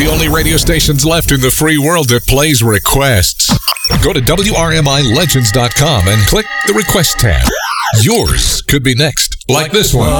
the only radio stations left in the free world that plays requests. Go to WRMILegends.com and click the Request tab. Yours could be next, like this one.